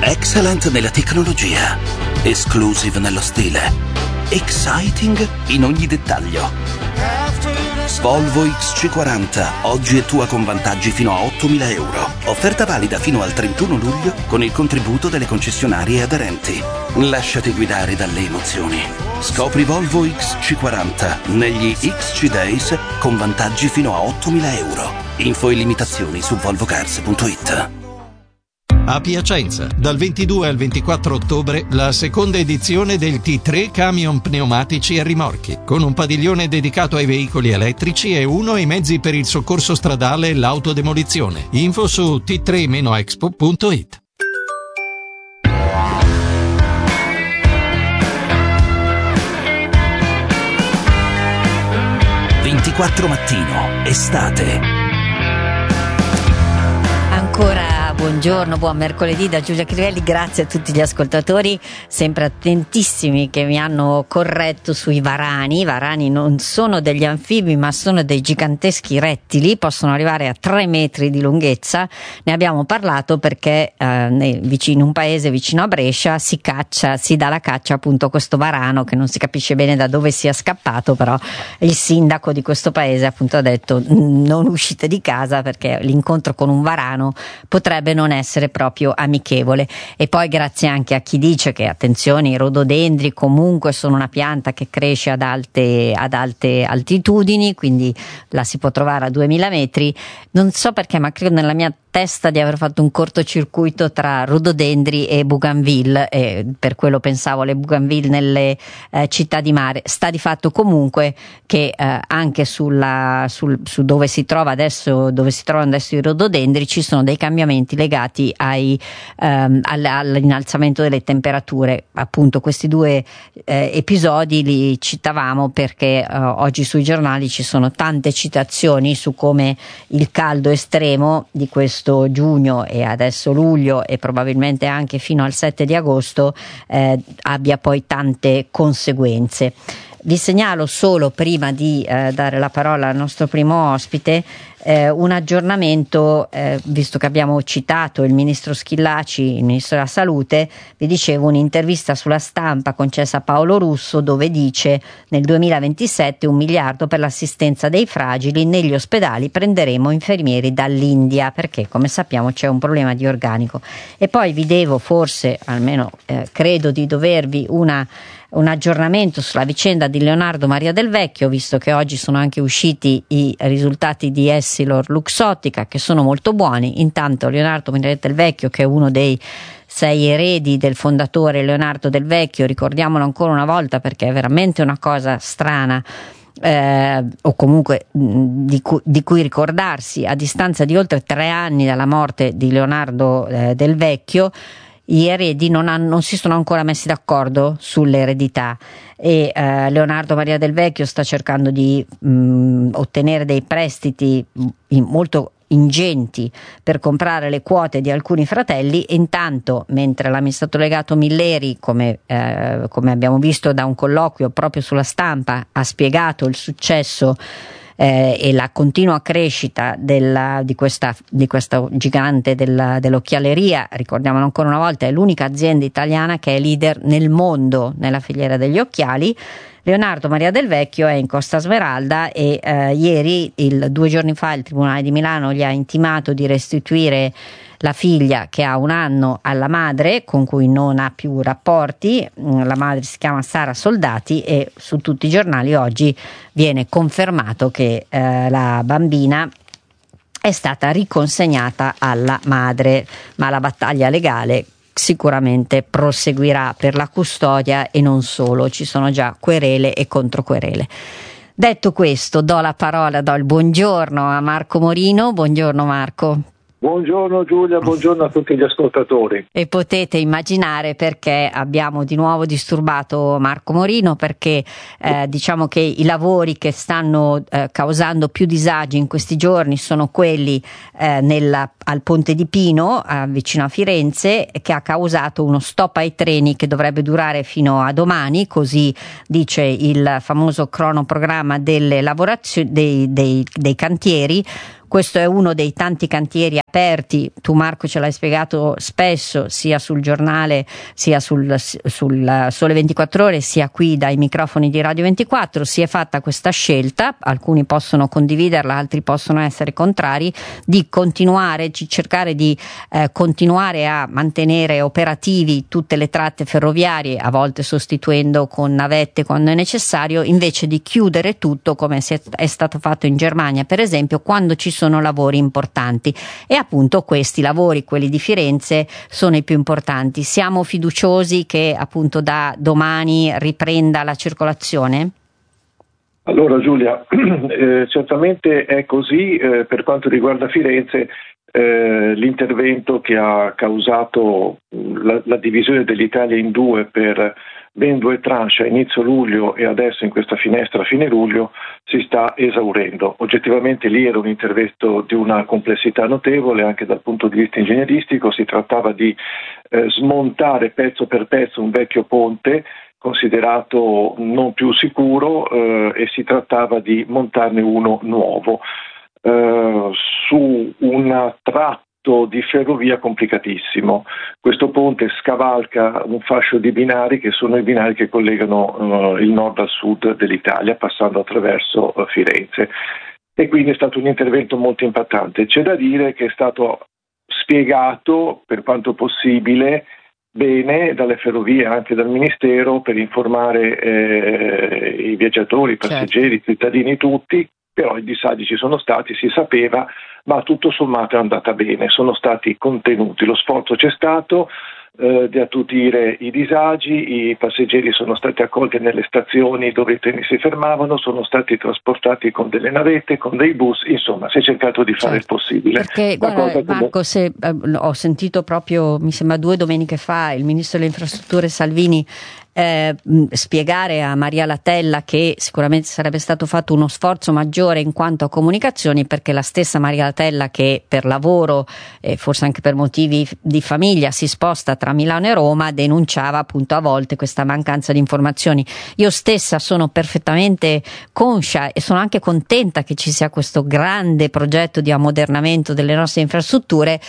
Excellent nella tecnologia, exclusive nello stile, exciting in ogni dettaglio. Volvo XC40, oggi è tua con vantaggi fino a 8.000 euro. Offerta valida fino al 31 luglio con il contributo delle concessionarie aderenti. Lasciati guidare dalle emozioni. Scopri Volvo XC40 negli XC Days con vantaggi fino a 8.000 euro. Info e limitazioni su volvocars.it. A Piacenza, dal 22 al 24 ottobre, la seconda edizione del T3 Camion Pneumatici e Rimorchi, con un padiglione dedicato ai veicoli elettrici e uno ai mezzi per il soccorso stradale e l'autodemolizione. Info su t3-expo.it. Mattino, estate. Ancora buongiorno, buon mercoledì da Giulia Crivelli, grazie a tutti gli ascoltatori sempre attentissimi che mi hanno corretto sui varani. I varani non sono degli anfibi ma sono dei giganteschi rettili, possono arrivare a 3 metri di lunghezza. Ne abbiamo parlato perché in un paese vicino a Brescia si dà la caccia appunto a questo varano che non si capisce bene da dove sia scappato, però il sindaco di questo paese appunto ha detto non uscite di casa perché l'incontro con un varano potrebbe non essere proprio amichevole. E poi grazie anche a chi dice che attenzione, i rododendri comunque sono una pianta che cresce ad alte altitudini, quindi la si può trovare a 2000 metri. Non so perché, ma credo nella mia testa di aver fatto un cortocircuito tra rododendri e bougainville, e per quello pensavo alle bougainville nelle città di mare. Sta di fatto comunque che anche su dove si trovano adesso i rododendri ci sono dei cambiamenti legati all'innalzamento delle temperature. Appunto questi due episodi li citavamo perché oggi sui giornali ci sono tante citazioni su come il caldo estremo di questo giugno e adesso luglio e probabilmente anche fino al 7 di agosto abbia poi tante conseguenze. Vi segnalo solo, prima di dare la parola al nostro primo ospite, un aggiornamento, visto che abbiamo citato il ministro Schillaci, il ministro della Salute. Vi dicevo un'intervista sulla Stampa concessa a Paolo Russo dove dice: nel 2027 $1 miliardo per l'assistenza dei fragili, negli ospedali prenderemo infermieri dall'India perché come sappiamo c'è un problema di organico. E poi vi devo forse, almeno credo di dovervi un aggiornamento sulla vicenda di Leonardo Maria Del Vecchio, visto che oggi sono anche usciti i risultati di Essilor-Luxottica che sono molto buoni. Intanto Leonardo Maria Del Vecchio, che è uno dei 6 eredi del fondatore Leonardo Del Vecchio, ricordiamolo ancora una volta perché è veramente una cosa strana, o comunque di cui ricordarsi a distanza di oltre 3 anni dalla morte di Leonardo Del Vecchio. Gli eredi non si sono ancora messi d'accordo sull'eredità e Leonardo Maria Del Vecchio sta cercando di ottenere dei prestiti molto ingenti per comprare le quote di alcuni fratelli. E intanto, mentre l'amministratore delegato Milleri, come abbiamo visto da un colloquio proprio sulla Stampa, ha spiegato il successo e la continua crescita di questa gigante dell'occhialeria. Ricordiamolo ancora una volta, è l'unica azienda italiana che è leader nel mondo nella filiera degli occhiali. Leonardo Maria Del Vecchio è in Costa Smeralda e ieri, 2 giorni fa, il Tribunale di Milano gli ha intimato di restituire la figlia che ha 1 anno alla madre, con cui non ha più rapporti. La madre si chiama Sara Soldati e su tutti i giornali oggi viene confermato che la bambina è stata riconsegnata alla madre, ma la battaglia legale sicuramente proseguirà per la custodia e non solo, ci sono già querele e controquerele. Detto questo, do il buongiorno a Marco Morino. Buongiorno Marco. Buongiorno Giulia, buongiorno a tutti gli ascoltatori. E potete immaginare perché abbiamo di nuovo disturbato Marco Morino, perché diciamo che i lavori che stanno causando più disagi in questi giorni sono quelli al Ponte di Pino, vicino a Firenze, che ha causato uno stop ai treni che dovrebbe durare fino a domani, così dice il famoso cronoprogramma delle lavorazioni dei cantieri. Questo è uno dei tanti cantieri aperti, tu Marco ce l'hai spiegato spesso sia sul giornale sia sul Sole 24 Ore sia qui dai microfoni di Radio 24, si è fatta questa scelta, alcuni possono condividerla, altri possono essere contrari, di continuare, di cercare di continuare a mantenere operativi tutte le tratte ferroviarie, a volte sostituendo con navette quando è necessario, invece di chiudere tutto come è stato fatto in Germania per esempio, quando ci sono lavori importanti. E appunto questi lavori, quelli di Firenze, sono i più importanti. Siamo fiduciosi che appunto da domani riprenda la circolazione? Allora Giulia, certamente è così. Per quanto riguarda Firenze, l'intervento che ha causato la divisione dell'Italia in due per ben 2 tranche a inizio luglio e adesso in questa finestra a fine luglio si sta esaurendo. Oggettivamente lì era un intervento di una complessità notevole anche dal punto di vista ingegneristico, si trattava di smontare pezzo per pezzo un vecchio ponte considerato non più sicuro e si trattava di montarne uno nuovo su un tratto di ferrovia complicatissimo. Questo ponte scavalca un fascio di binari che sono i binari che collegano il nord al sud dell'Italia passando attraverso Firenze, e quindi è stato un intervento molto impattante. C'è da dire che è stato spiegato per quanto possibile bene dalle ferrovie, anche dal Ministero, per informare i viaggiatori, i passeggeri, i cittadini tutti. Però i disagi ci sono stati, si sapeva, ma tutto sommato è andata bene, sono stati contenuti, lo sforzo c'è stato di attutire i disagi, i passeggeri sono stati accolti nelle stazioni dove i treni si fermavano, sono stati trasportati con delle navette, con dei bus, insomma si è cercato di fare il possibile. Perché guarda, Marco, se ho sentito proprio, mi sembra 2 domeniche fa, il Ministro delle Infrastrutture Salvini spiegare a Maria Latella che sicuramente sarebbe stato fatto uno sforzo maggiore in quanto a comunicazioni, perché la stessa Maria Latella, che per lavoro e forse anche per motivi di famiglia si sposta tra Milano e Roma, denunciava appunto a volte questa mancanza di informazioni. Io stessa sono perfettamente conscia e sono anche contenta che ci sia questo grande progetto di ammodernamento delle nostre infrastrutture.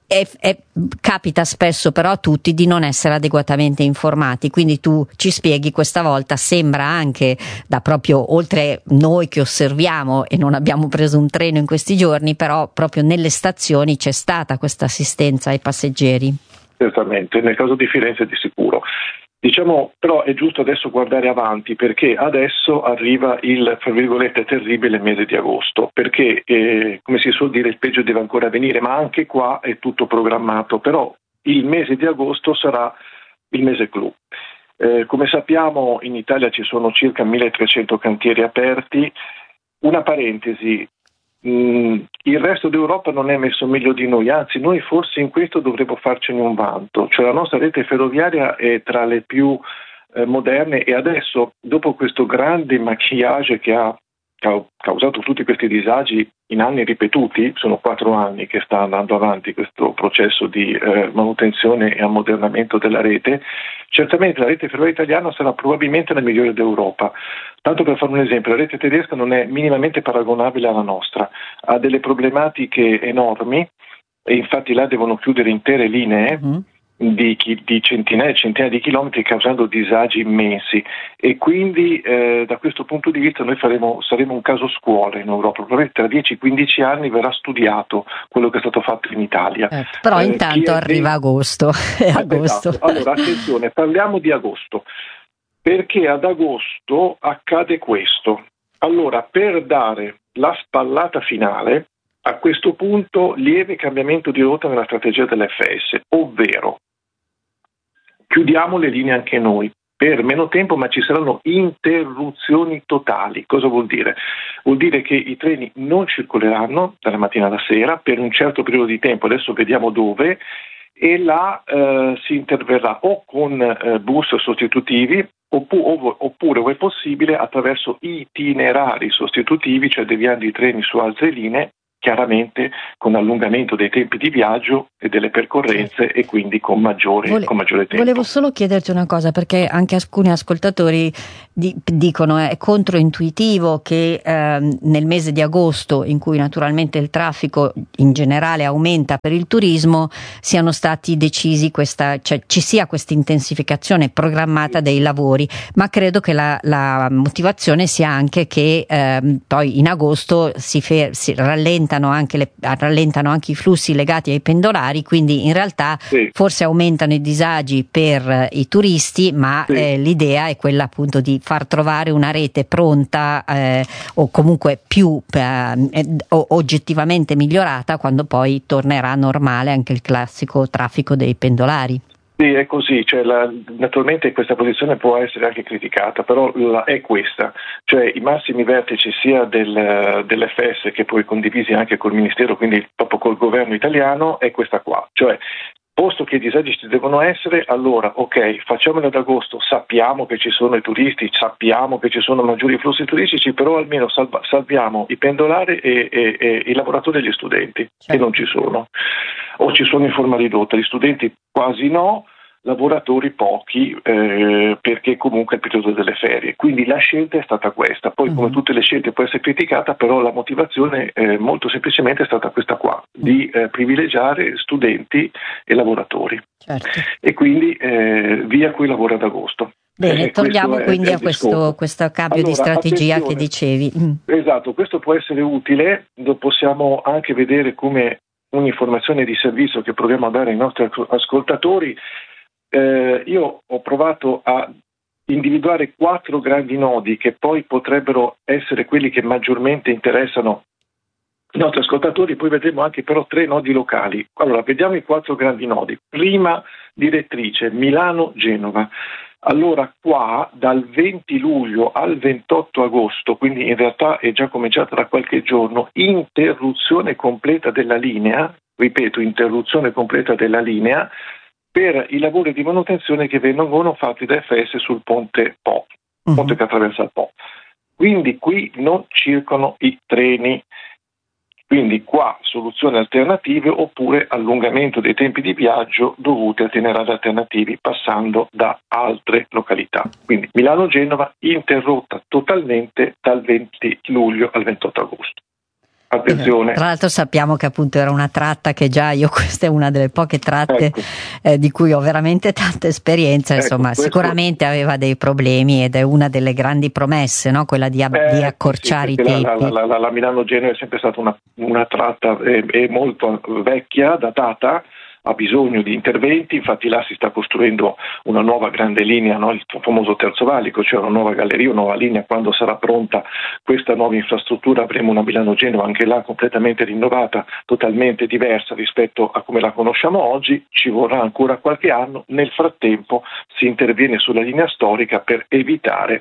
Capita spesso però a tutti di non essere adeguatamente informati, quindi tu ci spieghi questa volta, sembra anche da proprio, oltre noi che osserviamo e non abbiamo preso un treno in questi giorni, però proprio nelle stazioni c'è stata questa assistenza ai passeggeri. Certamente, nel caso di Firenze di sicuro. Diciamo, però è giusto adesso guardare avanti, perché adesso arriva il, fra virgolette, terribile mese di agosto, perché come si suol dire il peggio deve ancora venire, ma anche qua è tutto programmato, però il mese di agosto sarà il mese clou. Come sappiamo in Italia ci sono circa 1300 cantieri aperti. Una parentesi, il resto d'Europa non è messo meglio di noi, anzi noi forse in questo dovremmo farcene un vanto, cioè la nostra rete ferroviaria è tra le più moderne, e adesso dopo questo grande maquillage che ha causato tutti questi disagi in anni ripetuti, sono 4 anni che sta andando avanti questo processo di manutenzione e ammodernamento della rete, certamente la rete ferroviaria italiana sarà probabilmente la migliore d'Europa. Tanto per fare un esempio, la rete tedesca non è minimamente paragonabile alla nostra, ha delle problematiche enormi e infatti là devono chiudere intere linee di centinaia e centinaia di chilometri, causando disagi immensi, e quindi da questo punto di vista noi saremo un caso scuola in Europa. Probabilmente tra 10-15 anni verrà studiato quello che è stato fatto in Italia. Però intanto arriva agosto. Agosto. Esatto. Allora attenzione, parliamo di agosto, perché ad agosto accade questo. Allora, per dare la spallata finale, a questo punto lieve cambiamento di rotta nella strategia dell'FS, ovvero chiudiamo le linee anche noi per meno tempo, ma ci saranno interruzioni totali. Cosa vuol dire? Vuol dire che i treni non circoleranno dalla mattina alla sera per un certo periodo di tempo, adesso vediamo dove, e là si interverrà o con bus sostitutivi oppure, ove possibile, attraverso itinerari sostitutivi, cioè deviando i treni su altre linee chiaramente con allungamento dei tempi di viaggio e delle percorrenze, e quindi con maggiore tempo. Volevo solo chiederti una cosa, perché anche alcuni ascoltatori dicono è controintuitivo che nel mese di agosto, in cui naturalmente il traffico in generale aumenta per il turismo, siano stati decisi cioè ci sia questa intensificazione programmata dei lavori, ma credo che la motivazione sia anche che poi in agosto si rallentano anche i flussi legati ai pendolari, quindi in realtà forse aumentano i disagi per i turisti, ma l'idea è quella appunto di far trovare una rete pronta o comunque più oggettivamente migliorata quando poi tornerà normale anche il classico traffico dei pendolari. Sì, è così, cioè naturalmente questa posizione può essere anche criticata, però è questa, cioè i massimi vertici sia dell'FS che poi condivisi anche col Ministero, quindi proprio col governo italiano, è questa qua, cioè posto che i disagi ci devono essere, allora ok, facciamolo ad agosto, sappiamo che ci sono i turisti, sappiamo che ci sono maggiori flussi turistici, però almeno salviamo i pendolari e i lavoratori e gli studenti, che non ci sono, o ci sono in forma ridotta, gli studenti quasi no, lavoratori pochi, perché comunque è il periodo delle ferie, quindi la scelta è stata questa. Poi come tutte le scelte può essere criticata, però la motivazione molto semplicemente è stata questa qua, di privilegiare studenti e lavoratori, e quindi via quei lavori ad agosto. Bene, torniamo quindi a questo cambio di strategia che dicevi. Esatto, questo può essere utile, lo possiamo anche vedere come un'informazione di servizio che proviamo a dare ai nostri ascoltatori. Io ho provato a individuare 4 grandi nodi che poi potrebbero essere quelli che maggiormente interessano i nostri ascoltatori, poi vedremo anche però 3 nodi locali. Allora, vediamo i 4 grandi nodi. Prima direttrice, Milano-Genova. Allora qua dal 20 luglio al 28 agosto, quindi in realtà è già cominciata da qualche giorno, interruzione completa della linea, ripeto, interruzione completa della linea, per i lavori di manutenzione che vengono fatti da FS sul ponte Po, ponte che attraversa il Po. Quindi qui non circolano i treni, quindi qua soluzioni alternative oppure allungamento dei tempi di viaggio dovuti a itinerari alternativi passando da altre località. Quindi Milano-Genova interrotta totalmente dal 20 luglio al 28 agosto. Attenzione. Tra l'altro sappiamo che appunto era una tratta che già questa è una delle poche tratte di cui ho veramente tanta esperienza, insomma sicuramente aveva dei problemi ed è una delle grandi promesse, no? Quella di accorciare i tempi. La Milano-Genova è sempre stata una tratta è molto vecchia, datata, ha bisogno di interventi, infatti là si sta costruendo una nuova grande linea, no? Il famoso terzo valico, cioè una nuova galleria, una nuova linea. Quando sarà pronta questa nuova infrastruttura avremo una Milano-Genova anche là completamente rinnovata, totalmente diversa rispetto a come la conosciamo oggi. Ci vorrà ancora qualche anno, nel frattempo si interviene sulla linea storica per evitare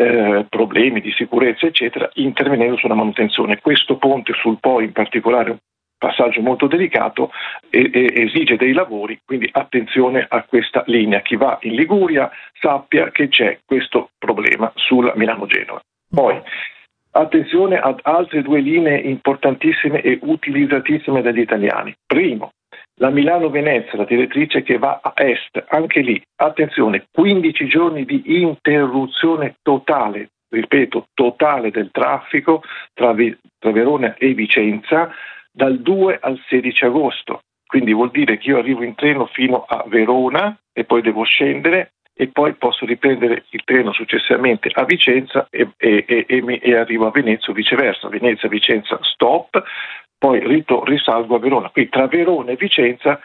problemi di sicurezza eccetera, intervenendo sulla manutenzione. Questo ponte sul Po in particolare, passaggio molto delicato, esige dei lavori, quindi attenzione a questa linea. Chi va in Liguria sappia che c'è questo problema sulla Milano-Genova. Poi attenzione ad altre 2 linee importantissime e utilizzatissime dagli italiani. Primo, la Milano-Venezia, la direttrice che va a est, anche lì, attenzione, 15 giorni di interruzione totale, ripeto, totale del traffico tra Verona e Vicenza, dal 2 al 16 agosto, quindi vuol dire che io arrivo in treno fino a Verona e poi devo scendere e poi posso riprendere il treno successivamente a Vicenza e arrivo a Venezia o viceversa, Venezia-Vicenza stop, poi risalgo a Verona. Qui tra Verona e Vicenza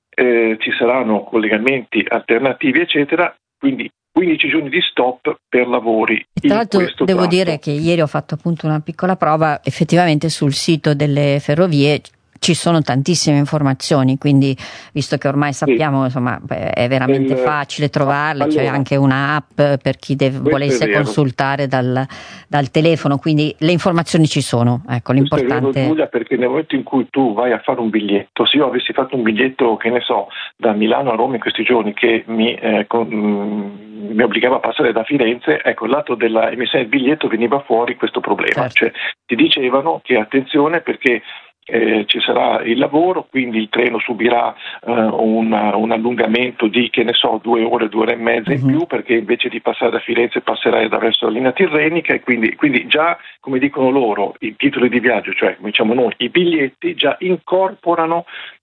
ci saranno collegamenti alternativi eccetera, quindi 15 giorni di stop per lavori. Tra l'altro devo dire che ieri ho fatto appunto una piccola prova, effettivamente sul sito delle ferrovie ci sono tantissime informazioni, quindi visto che ormai sappiamo insomma è veramente facile trovarle, allora, c'è anche una app per chi volesse consultare dal telefono, quindi le informazioni ci sono, ecco, l'importante è Giulia, perché nel momento in cui tu vai a fare un biglietto, se io avessi fatto un biglietto che ne so da Milano a Roma in questi giorni che mi obbligava a passare da Firenze, ecco, il lato della emissione del biglietto veniva fuori questo problema, cioè ti dicevano che attenzione perché ci sarà il lavoro, quindi il treno subirà un allungamento di 2 ore, 2 ore e mezza in più, perché invece di passare da Firenze passerai attraverso la linea tirrenica, e quindi già, come dicono loro, i titoli di viaggio, cioè come diciamo noi, i biglietti già incorporano